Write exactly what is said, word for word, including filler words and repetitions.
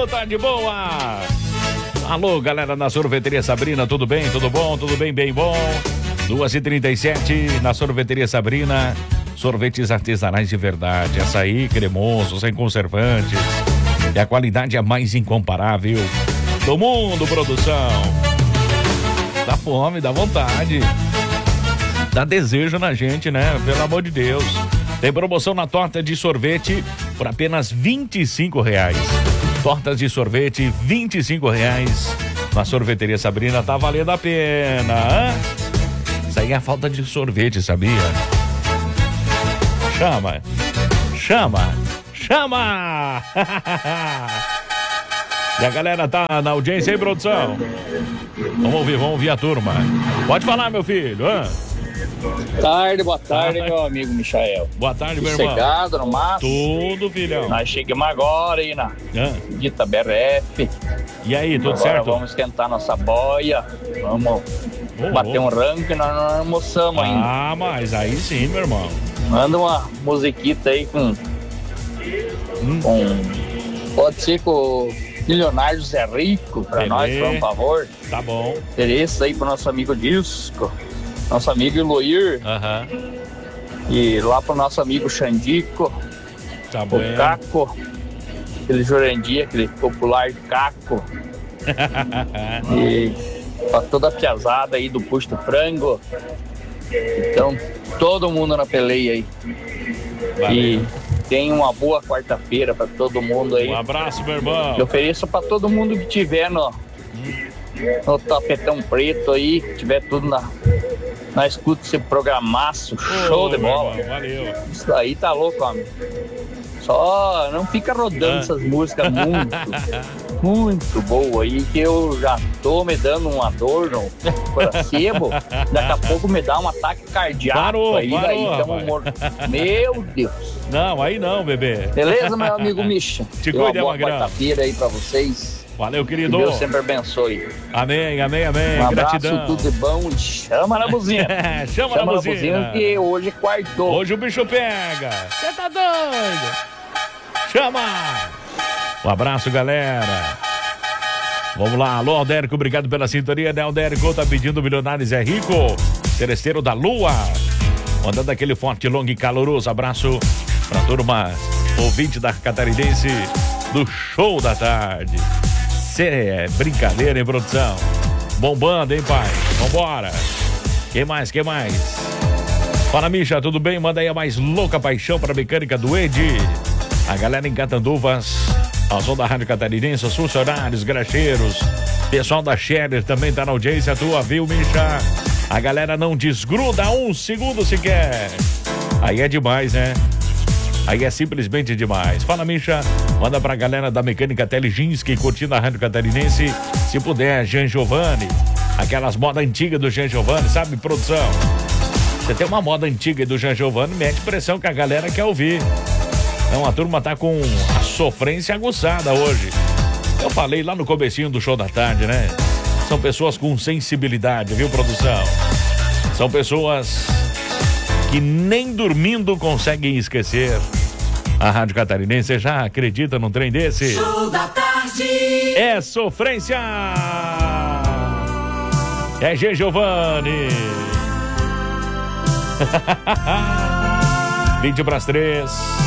Ô, tá de boa! Alô, galera da Sorveteria Sabrina, tudo bem? Tudo bom? Tudo bem? Bem bom? duas e trinta e sete, na Sorveteria Sabrina, sorvetes artesanais de verdade, açaí cremoso, sem conservantes, e a qualidade é mais incomparável do mundo, produção. Dá fome, dá vontade, dá desejo na gente, né? Pelo amor de Deus. Tem promoção na torta de sorvete por apenas vinte e cinco reais. Tortas de sorvete, vinte e cinco reais. Na Sorveteria Sabrina, tá valendo a pena, hein? Isso aí é a falta de sorvete, sabia? Chama, chama, chama! E a galera tá na audiência aí, produção? Vamos ouvir, vamos ouvir a turma. Pode falar, meu filho, hein? Tarde, boa tarde, meu amigo Michael. Boa tarde, meu irmão. Sossegado no máximo. Tudo, filhão. Nós chegamos agora aí na ah. Dita B R F. E aí, tudo agora certo? Vamos esquentar nossa boia. Vamos oh, bater oh. um ranking, nós não almoçamos ah, ainda. Ah, mas aí sim, meu irmão. Manda uma musiquita aí com... Hum. com pode ser com... Milionário Zé Rico, pra Beleza. Nós, por um favor. Tá bom. Interesse aí pro nosso amigo Disco, nosso amigo Eloir. Aham. Uh-huh. E lá pro nosso amigo Xandico. Tá bom. O Caco, aquele Jurandir, aquele popular Caco. E pra toda a piazada aí do Pusto Frango. Então, todo mundo na peleia aí. Valeu. E tenha uma boa quarta-feira pra todo mundo aí. Um abraço, meu irmão. Eu ofereço pra todo mundo que tiver no, hum. no tapetão preto aí, que tiver tudo na, na escuta desse programaço. Oh, show de bola. Irmão, valeu. Isso aí tá louco, homem. Só não fica rodando ah. essas músicas muito, muito boas aí, que eu já tô me dando uma dor no coração. Daqui a pouco me dá um ataque cardíaco. Parou, aí, parou, daí, então, morto. Meu Deus. Não, aí não, bebê. Beleza, meu amigo Misha? Te cuida, uma boa Magrão. quarta-feira aí pra vocês. Valeu, querido. Que Deus sempre abençoe. Amém, amém, amém. Um Gratidão. abraço, tudo de bom. Chama na buzinha. Chama, Chama na buzinha. buzinha que hoje é quarto. Hoje o bicho pega. Você tá doido? Chama! Um abraço, galera. Vamos lá. Alô, Aldérico, obrigado pela sintonia, né, Aldérico? Tá pedindo Milionários é Rico. Teresteiro da Lua. Mandando aquele forte, longo e caloroso abraço pra turma ouvinte da Catarinense do Show da Tarde. Cê é brincadeira, hein, produção? Bombando, hein, pai? Vambora. Quem mais, quem mais? Fala, Misha, tudo bem? Manda aí a mais louca paixão pra mecânica do Ed. A galera em Catanduvas, ao som da Rádio Catarinense, os funcionários, gracheiros, pessoal da Scherer também tá na audiência tua, viu, Misha? A galera não desgruda um segundo sequer. Aí é demais, né? Aí é simplesmente demais. Fala, Misha, manda pra galera da Mecânica Teleginski curtindo a Rádio Catarinense, se puder, Jean Giovanni. Aquelas modas antigas do Jean Giovanni, sabe, produção? Você tem uma moda antiga do Jean Giovanni, mete pressão que a galera quer ouvir. Então a turma tá com a sofrência aguçada hoje. Eu falei lá no comecinho do Show da Tarde, né? São pessoas com sensibilidade, viu, produção? São pessoas que nem dormindo conseguem esquecer a Rádio Catarinense. Você já acredita num trem desse? Show da Tarde! É sofrência! É G. Giovanni! vinte para as três.